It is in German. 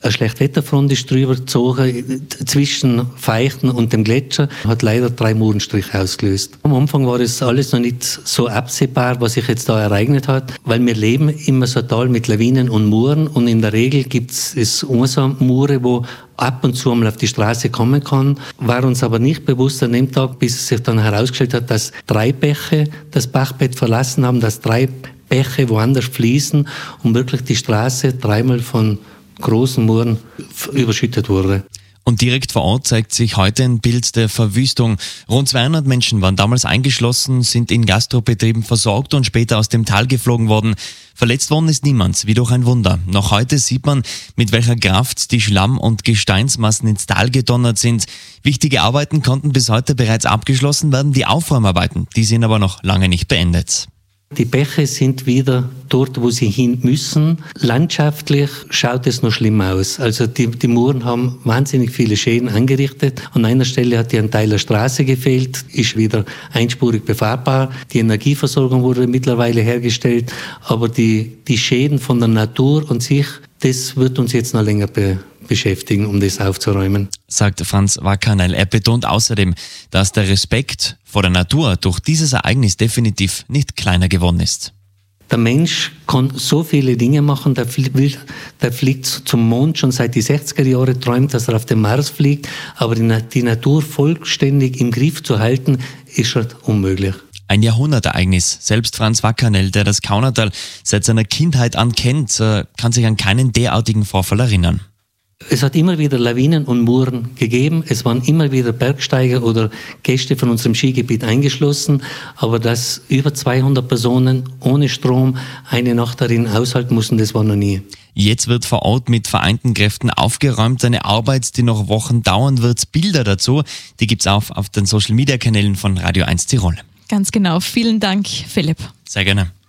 Eine Schlechtwetterfront ist drüber gezogen, zwischen Feichten und dem Gletscher, hat leider 3 Murenstriche ausgelöst. Am Anfang war das alles noch nicht so absehbar, was sich jetzt da ereignet hat, weil wir leben immer so Tal mit Lawinen und Muren und in der Regel gibt es Mure, wo ab und zu einmal auf die Straße kommen kann. War uns aber nicht bewusst an dem Tag, bis es sich dann herausgestellt hat, dass 3 Bäche das Bachbett verlassen haben, dass 3 Bäche woanders fließen und wirklich die Straße 3-mal von großen Muren überschüttet wurde. Und direkt vor Ort zeigt sich heute ein Bild der Verwüstung. Rund 200 Menschen waren damals eingeschlossen, sind in Gastrobetrieben versorgt und später aus dem Tal geflogen worden. Verletzt worden ist niemand, wie durch ein Wunder. Noch heute sieht man, mit welcher Kraft die Schlamm- und Gesteinsmassen ins Tal gedonnert sind. Wichtige Arbeiten konnten bis heute bereits abgeschlossen werden, die Aufräumarbeiten, die sind aber noch lange nicht beendet. Die Bäche sind wieder dort, wo sie hin müssen. Landschaftlich schaut es noch schlimm aus. Also die Muren haben wahnsinnig viele Schäden angerichtet. An einer Stelle hat ein Teil der Straße gefehlt, ist wieder einspurig befahrbar. Die Energieversorgung wurde mittlerweile hergestellt. Aber die Schäden von der Natur und sich, das wird uns jetzt noch länger beschäftigen, um das aufzuräumen. Sagt Franz Wackanel. Er betont außerdem, dass der Respekt vor der Natur durch dieses Ereignis definitiv nicht kleiner geworden ist. Der Mensch kann so viele Dinge machen, der fliegt zum Mond schon seit die 60er Jahren, träumt, dass er auf den Mars fliegt, aber die Natur vollständig im Griff zu halten, ist schon unmöglich. Ein Jahrhundertereignis. Selbst Franz Wackanel, der das Kaunertal seit seiner Kindheit an kennt, kann sich an keinen derartigen Vorfall erinnern. Es hat immer wieder Lawinen und Muren gegeben. Es waren immer wieder Bergsteiger oder Gäste von unserem Skigebiet eingeschlossen. Aber dass über 200 Personen ohne Strom eine Nacht darin aushalten mussten, das war noch nie. Jetzt wird vor Ort mit vereinten Kräften aufgeräumt. Eine Arbeit, die noch Wochen dauern wird. Bilder dazu, die gibt's auch auf den Social-Media-Kanälen von Radio 1 Tirol. Ganz genau. Vielen Dank, Philipp. Sehr gerne.